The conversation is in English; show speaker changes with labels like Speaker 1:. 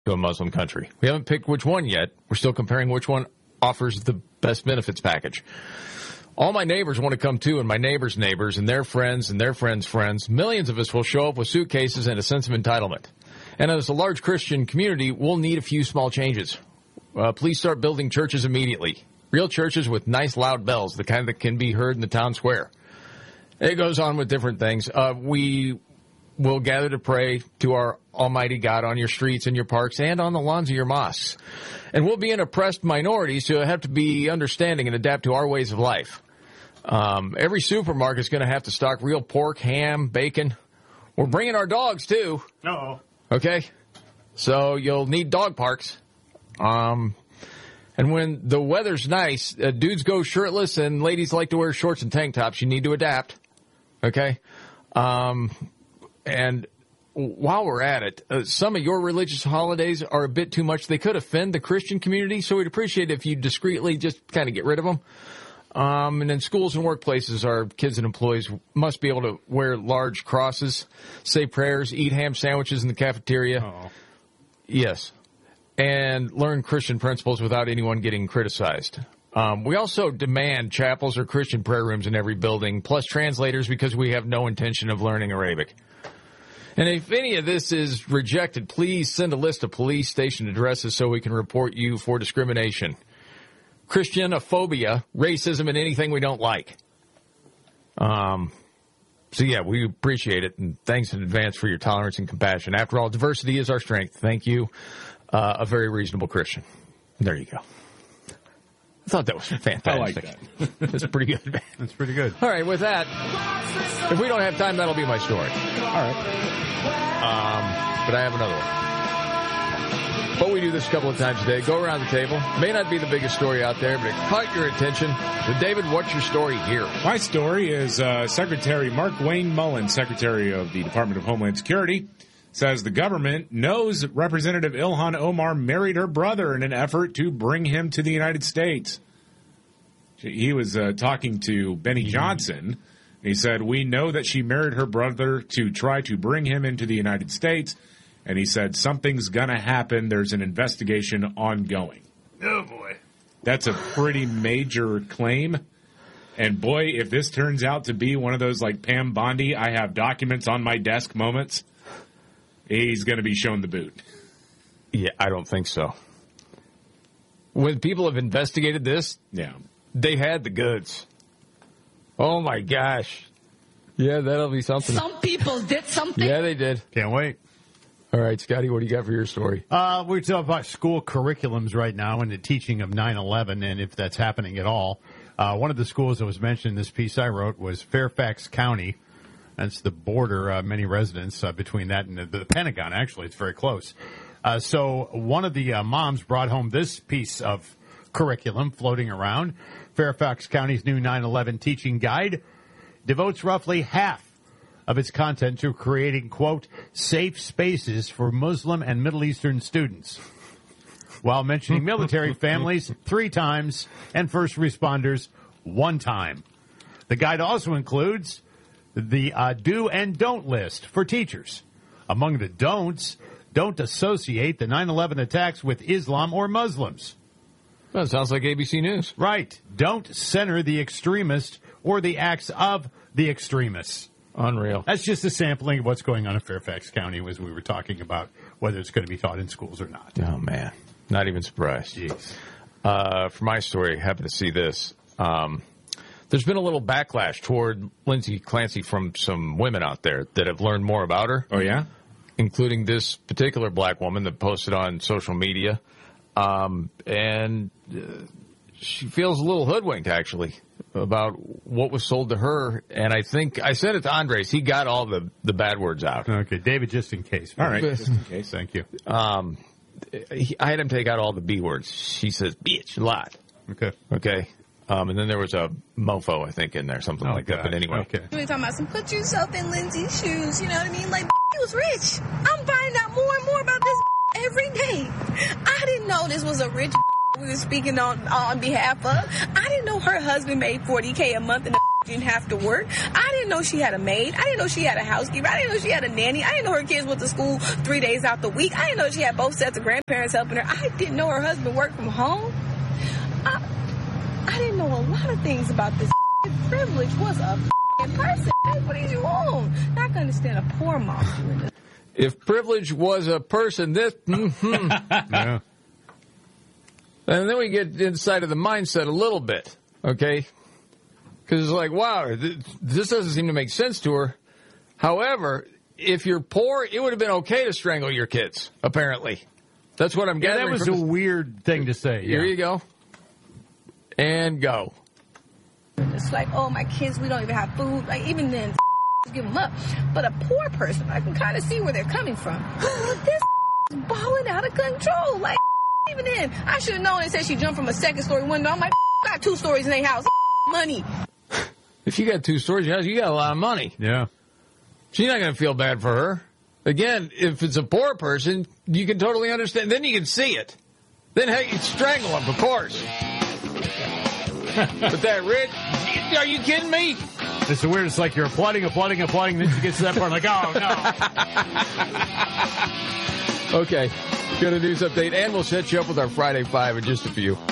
Speaker 1: to a Muslim country. We haven't picked which one yet. We're still comparing which one offers the best benefits package. All my neighbors want to come too, and my neighbors' neighbors, and their friends' friends. Millions of us will show up with suitcases and a sense of entitlement. And as a large Christian community, we'll need a few small changes. Please start building churches immediately. Real churches with nice loud bells, the kind that can be heard in the town square. It goes on with different things. We will gather to pray to our Almighty God on your streets and your parks and on the lawns of your mosques. And we'll be an oppressed minority, so have to be understanding and adapt to our ways of life. Every supermarket is going to have to stock real pork, ham, bacon. We're bringing our dogs, too.
Speaker 2: Uh-oh.
Speaker 1: Okay? So you'll need dog parks. And when the weather's nice, dudes go shirtless and ladies like to wear shorts and tank tops. You need to adapt. Okay? And while we're at it, some of your religious holidays are a bit too much. They could offend the Christian community, so we'd appreciate it if you discreetly just kind of get rid of them. And in schools and workplaces, our kids and employees must be able to wear large crosses, say prayers, eat ham sandwiches in the cafeteria.
Speaker 2: Uh-oh.
Speaker 1: Yes. And learn Christian principles without anyone getting criticized. We also demand chapels or Christian prayer rooms in every building, plus translators because we have no intention of learning Arabic. And if any of this is rejected, please send a list of police station addresses so we can report you for discrimination, Christianophobia, racism, and anything we don't like. So, yeah, we appreciate it, and thanks in advance for your tolerance and compassion. After all, diversity is our strength. Thank you, a very reasonable Christian. There you go. I thought that was fantastic.
Speaker 2: I like that.
Speaker 1: That's pretty good.
Speaker 2: That's pretty good.
Speaker 1: All right, with that, if we don't have time, that'll be my story.
Speaker 2: All right.
Speaker 1: But I have another one. But we do this a couple of times a day. Go around the table. May not be the biggest story out there, but it caught your attention. So, David, what's your story here?
Speaker 2: My story is Secretary Mark Wayne Mullen, Secretary of the Department of Homeland Security, says the government knows Representative Ilhan Omar married her brother in an effort to bring him to the United States. He was talking to Benny Johnson. He said, we know that she married her brother to try to bring him into the United States. And he said, something's going to happen. There's an investigation ongoing.
Speaker 3: Oh, boy.
Speaker 2: That's a pretty major claim. And, boy, if this turns out to be one of those, like, Pam Bondi, I have documents on my desk moments, he's going to be shown the boot.
Speaker 1: Yeah, I don't think so. When people have investigated this,
Speaker 2: Yeah.
Speaker 1: they had the goods. Oh, my gosh. Yeah, that'll be something.
Speaker 4: Some people did something.
Speaker 1: Yeah, they did.
Speaker 3: Can't wait.
Speaker 1: All right, Scotty, what do you got for your story?
Speaker 3: We're talking about school curriculums right now and the teaching of 9/11 and if that's happening at all. One of the schools that was mentioned in this piece I wrote was Fairfax County. That's the border, many residents between that and the Pentagon. Actually, it's very close. So one of the moms brought home this piece of curriculum floating around. Fairfax County's new 9/11 teaching guide devotes roughly half of its content to creating, quote, safe spaces for Muslim and Middle Eastern students, while mentioning military families 3 times and first responders 1 time. The guide also includes the do and don't list for teachers. Among the don'ts, don't associate the 9/11 attacks with Islam or Muslims.
Speaker 1: Well, it sounds like ABC News.
Speaker 3: Right. Don't center the extremist or the acts of the extremists.
Speaker 1: Unreal.
Speaker 3: That's just a sampling of what's going on in Fairfax County as we were talking about whether it's going to be taught in schools or not.
Speaker 1: Oh, man. Not even surprised.
Speaker 3: Jeez.
Speaker 1: For my story, I happened to see this. There's been a little backlash toward Lindsay Clancy from some women out there that have learned more about her.
Speaker 2: Oh, yeah?
Speaker 1: Including this particular black woman that posted on social media. And she feels a little hoodwinked, actually, about what was sold to her. And I think I said it to Andres. He got all the bad words out.
Speaker 3: Okay, David, just in case.
Speaker 2: All right, just in case.
Speaker 3: Thank you.
Speaker 1: I had him take out all the B words. She says, bitch, a lot.
Speaker 3: Okay.
Speaker 1: Okay. And then there was a mofo, I think, in there, something like that. But anyway.
Speaker 3: Okay.
Speaker 5: We're talking about some put yourself in Lindsay's shoes, you know what I mean? Like, he was rich. I'm finding out more and more about this every day. I didn't know this was a rich we were speaking on behalf of. I didn't know her husband made $40K a month in the didn't have to work. I didn't know she had a maid. I didn't know she had a housekeeper. I didn't know she had a nanny. I didn't know her kids went to school 3 days out the week. I didn't know she had both sets of grandparents helping her. I didn't know her husband worked from home. I didn't know a lot of things about this. Privilege was a person. What did you own? Not going to understand a poor mom doing this.
Speaker 1: If privilege was a person, this.
Speaker 3: Yeah.
Speaker 1: And then we get inside of the mindset a little bit, okay? Because it's like, wow, this doesn't seem to make sense to her. However, if you're poor, it would have been okay to strangle your kids, apparently. That's what I'm gathering.
Speaker 3: That was a weird thing to say.
Speaker 1: Here you go. And go.
Speaker 5: It's like, oh, my kids, we don't even have food. Like, even then, give them up. But a poor person, I can kind of see where they're coming from. This is balling out of control. Like, even then, I should have known. It said she jumped from a second-story window. I'm like, got 2 stories in their house. Money.
Speaker 1: If you got 2 stories in your house, you got a lot of money.
Speaker 3: Yeah.
Speaker 1: She's not going to feel bad for her. Again, if it's a poor person, you can totally understand. Then you can see it. Then, hey, you strangle them, of course. But that rich, are you kidding me?
Speaker 3: It's weird. It's like you're applauding. Then she gets to that part like, oh, no.
Speaker 1: Okay. Got a news update, and we'll set you up with our Friday 5 in just a few.